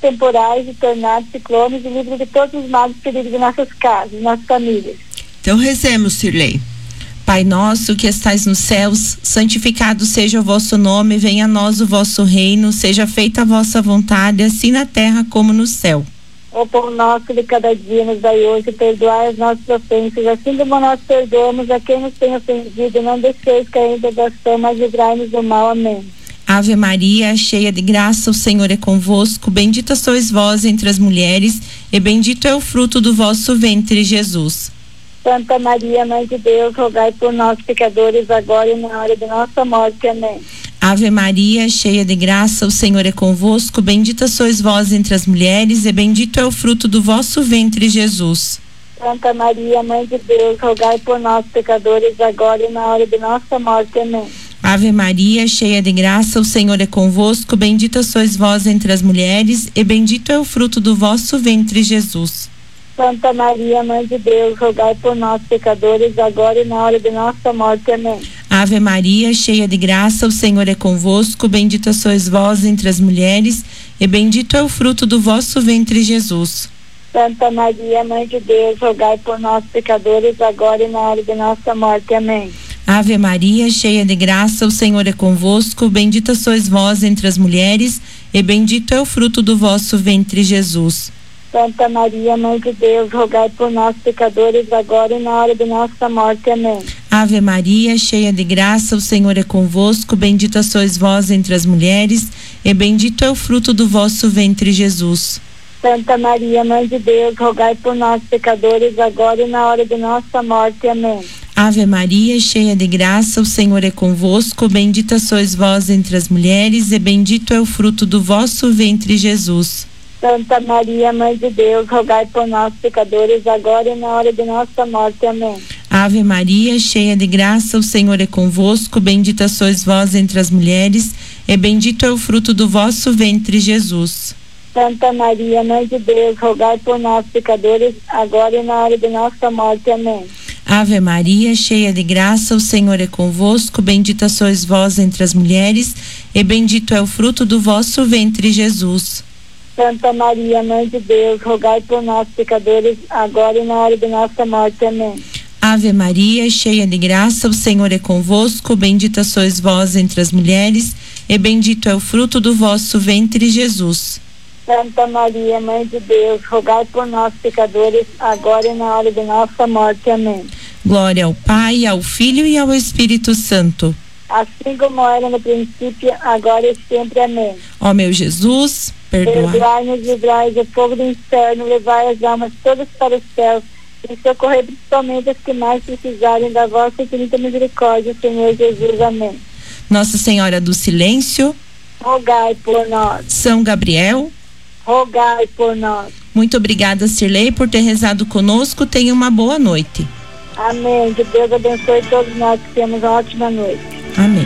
temporais e tornados, ciclones, e livre de todos os males perigos de nossas casas, nossas famílias. Então rezemos, Cirlei. Pai nosso que estais nos céus, santificado seja o vosso nome, venha a nós o vosso reino, seja feita a vossa vontade, assim na terra como no céu. O pão nosso de cada dia nos dai hoje, perdoai as nossas ofensas, assim como nós perdoamos a quem nos tem ofendido, não deixeis cair em tentação, mas livrai-nos do mal. Amém. Ave Maria, cheia de graça, o Senhor é convosco, bendita sois vós entre as mulheres, e bendito é o fruto do vosso ventre, Jesus. Santa Maria, Mãe de Deus, rogai por nós, pecadores, agora e na hora de nossa morte. Amém. Ave Maria, cheia de graça, o Senhor é convosco, bendita sois vós entre as mulheres, e bendito é o fruto do vosso ventre, Jesus. Santa Maria, Mãe de Deus, rogai por nós, pecadores, agora e na hora de nossa morte. Amém. Ave Maria, cheia de graça, o Senhor é convosco, bendita sois vós entre as mulheres, e bendito é o fruto do vosso ventre, Jesus. Santa Maria, Mãe de Deus, rogai por nós, pecadores, agora e na hora de nossa morte. Amém. Ave Maria, cheia de graça, o Senhor é convosco, bendita sois vós entre as mulheres, e bendito é o fruto do vosso ventre, Jesus. Santa Maria, Mãe de Deus, rogai por nós, pecadores, agora e na hora de nossa morte. Amém. Ave Maria, cheia de graça, o Senhor é convosco, bendita sois vós entre as mulheres, e bendito é o fruto do vosso ventre, Jesus. Santa Maria, Mãe de Deus, rogai por nós, pecadores, agora e na hora de nossa morte. Amém. Ave Maria, cheia de graça, o Senhor é convosco, bendita sois vós entre as mulheres, e bendito é o fruto do vosso ventre, Jesus. Santa Maria, Mãe de Deus, rogai por nós, pecadores, agora e na hora de nossa morte. Amém. Ave Maria, cheia de graça, o Senhor é convosco, bendita sois vós entre as mulheres, e bendito é o fruto do vosso ventre, Jesus. Santa Maria, Mãe de Deus, rogai por nós, pecadores, agora e na hora de nossa morte. Amém. Ave Maria, cheia de graça, o Senhor é convosco, bendita sois vós entre as mulheres, e bendito é o fruto do vosso ventre, Jesus. Santa Maria, Mãe de Deus, rogai por nós, pecadores, agora e na hora de nossa morte. Amém. Ave Maria, cheia de graça, o Senhor é convosco, bendita sois vós entre as mulheres, e bendito é o fruto do vosso ventre, Jesus. Santa Maria, Mãe de Deus, rogai por nós, pecadores, agora e na hora de nossa morte. Amém. Ave Maria, cheia de graça, o Senhor é convosco, bendita sois vós entre as mulheres, e bendito é o fruto do vosso ventre, Jesus. Santa Maria, Mãe de Deus, rogai por nós, pecadores, agora e na hora de nossa morte. Amém. Glória ao Pai, ao Filho e ao Espírito Santo. Assim como era no princípio, agora e sempre. Amém. Ó meu Jesus, perdoai-nos, livrai do fogo do inferno, levai as almas todas para o céu e socorrei principalmente as que mais precisarem da vossa infinita misericórdia, Senhor Jesus. Amém. Nossa Senhora do Silêncio, rogai por nós. São Gabriel, rogai por nós. Muito obrigada, Cirlei, por ter rezado conosco. Tenha uma boa noite. Amém. Que Deus abençoe todos nós, que temos uma ótima noite. Amém.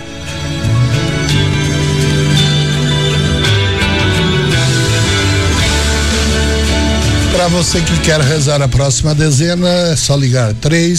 Para você que quer rezar a próxima dezena, é só ligar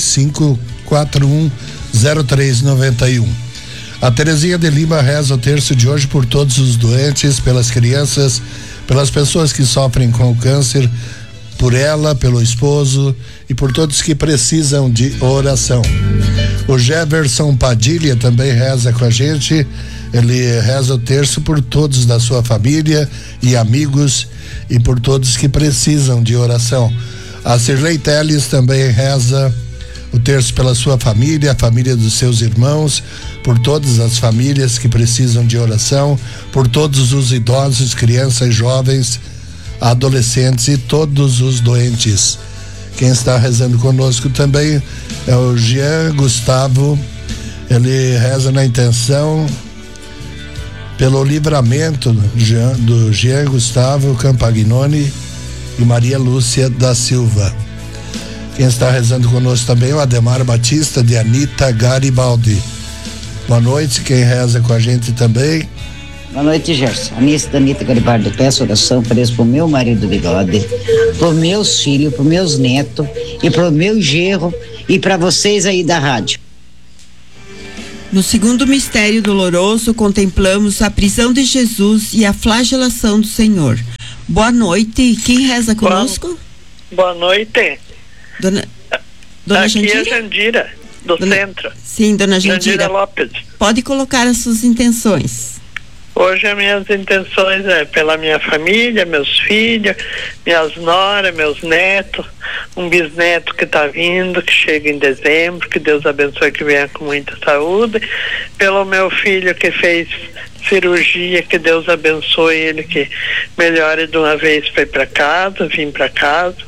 3541-0391. A Terezinha de Lima reza o terço de hoje por todos os doentes, pelas crianças, pelas pessoas que sofrem com o câncer, por ela, pelo esposo e por todos que precisam de oração. O Jefferson Padilha também reza com a gente. Ele reza o terço por todos da sua família e amigos e por todos que precisam de oração. A Cirlei Teles também reza o terço pela sua família, a família dos seus irmãos, por todas as famílias que precisam de oração, por todos os idosos, crianças, jovens, adolescentes e todos os doentes. Quem está rezando conosco também é o Jean Gustavo. Ele reza na intenção pelo livramento do Jean Gustavo Campagnoni e Maria Lúcia da Silva. Quem está rezando conosco também é o Ademar Batista de Anita Garibaldi. Boa noite, quem reza com a gente também. Boa noite, Gerson. Anita Garibaldi, peço oração para isso, pro meu marido Bigode, pro meus filhos, pro meus netos e pro meu genro e para vocês aí da rádio. No segundo mistério doloroso, contemplamos a prisão de Jesus e a flagelação do Senhor. Boa noite. Quem reza conosco? Boa noite. Dona Aqui Jandira? é Jandira, do centro. Sim, dona Jandira. Lopes. Pode colocar as suas intenções. Hoje as minhas intenções é pela minha família, meus filhos, minhas noras, meus netos, um bisneto que está vindo, que chega em dezembro, que Deus abençoe, que venha com muita saúde, pelo meu filho que fez cirurgia, que Deus abençoe ele, que melhore de uma vez, foi para casa, vim para casa,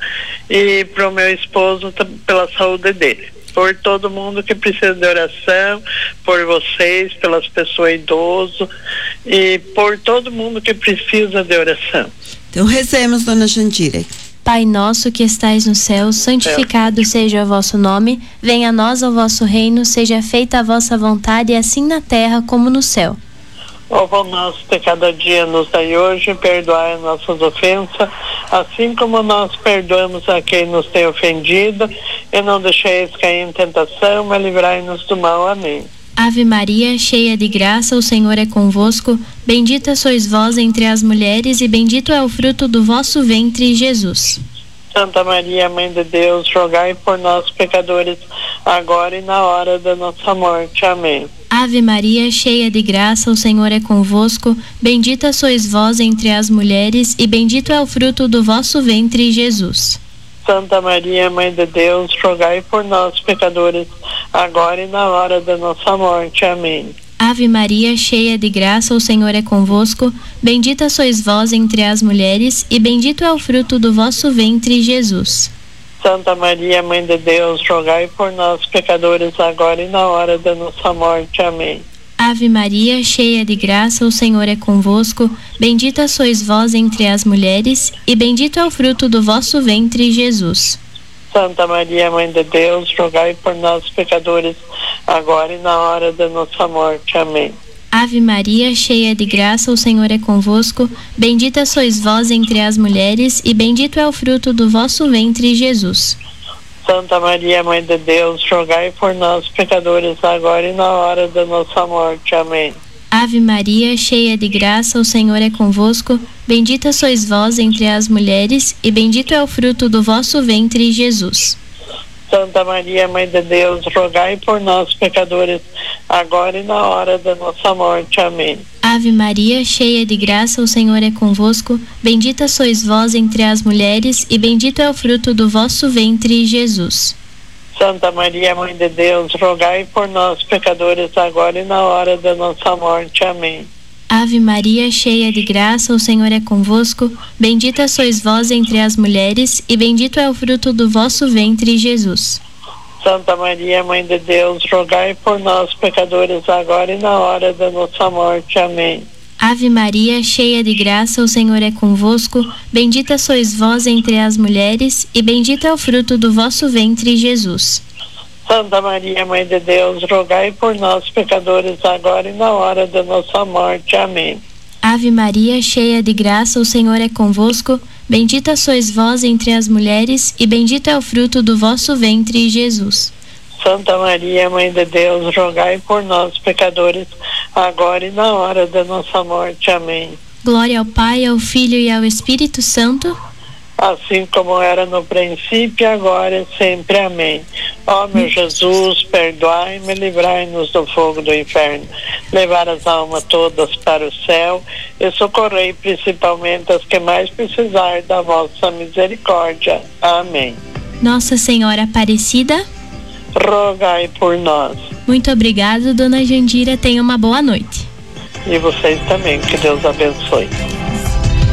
e pro meu esposo pela saúde dele. Por todo mundo que precisa de oração, por vocês, pelas pessoas idosas e por todo mundo que precisa de oração. Então rezemos, dona Jandira. Pai nosso que estais no céu, santificado seja o vosso nome, venha a nós o vosso reino, seja feita a vossa vontade, assim na terra como no céu. O pão nosso de cada dia nos dai hoje, perdoai as nossas ofensas, assim como nós perdoamos a quem nos tem ofendido, e não deixeis cair em tentação, mas livrai-nos do mal. Amém. Ave Maria, cheia de graça, o Senhor é convosco, bendita sois vós entre as mulheres, e bendito é o fruto do vosso ventre, Jesus. Santa Maria, Mãe de Deus, rogai por nós, pecadores, agora e na hora da nossa morte. Amém. Ave Maria, cheia de graça, o Senhor é convosco, bendita sois vós entre as mulheres, e bendito é o fruto do vosso ventre, Jesus. Santa Maria, Mãe de Deus, rogai por nós, pecadores, agora e na hora da nossa morte. Amém. Ave Maria, cheia de graça, o Senhor é convosco, bendita sois vós entre as mulheres, e bendito é o fruto do vosso ventre, Jesus. Santa Maria, Mãe de Deus, rogai por nós, pecadores, agora e na hora da nossa morte. Amém. Ave Maria, cheia de graça, o Senhor é convosco, bendita sois vós entre as mulheres, e bendito é o fruto do vosso ventre, Jesus. Santa Maria, Mãe de Deus, rogai por nós, pecadores, agora e na hora da nossa morte. Amém. Ave Maria, cheia de graça, o Senhor é convosco, bendita sois vós entre as mulheres, e bendito é o fruto do vosso ventre, Jesus. Santa Maria, Mãe de Deus, rogai por nós, pecadores, agora e na hora da nossa morte. Amém. Ave Maria, cheia de graça, o Senhor é convosco, bendita sois vós entre as mulheres, e bendito é o fruto do vosso ventre, Jesus. Santa Maria, Mãe de Deus, rogai por nós, pecadores, agora e na hora da nossa morte. Amém. Ave Maria, cheia de graça, o Senhor é convosco, bendita sois vós entre as mulheres, e bendito é o fruto do vosso ventre, Jesus. Santa Maria, Mãe de Deus, rogai por nós, pecadores, agora e na hora da nossa morte. Amém. Ave Maria, cheia de graça, o Senhor é convosco, bendita sois vós entre as mulheres, e bendito é o fruto do vosso ventre, Jesus. Santa Maria, Mãe de Deus, rogai por nós, pecadores, agora e na hora da nossa morte. Amém. Ave Maria, cheia de graça, o Senhor é convosco, bendita sois vós entre as mulheres, e bendito é o fruto do vosso ventre, Jesus. Santa Maria, Mãe de Deus, rogai por nós, pecadores, agora e na hora da nossa morte. Amém. Ave Maria, cheia de graça, o Senhor é convosco, bendita sois vós entre as mulheres, e bendito é o fruto do vosso ventre, Jesus. Santa Maria, Mãe de Deus, rogai por nós, pecadores, agora e na hora da nossa morte. Amém. Glória ao Pai, ao Filho e ao Espírito Santo, assim como era no princípio, agora e sempre. Amém. Ó meu Jesus, perdoai-me, livrai-nos do fogo do inferno, levar as almas todas para o céu e socorrei principalmente as que mais precisar da vossa misericórdia. Amém. Nossa Senhora Aparecida, rogai por nós. Muito obrigado, dona Jandira, tenha uma boa noite. E vocês também, que Deus abençoe.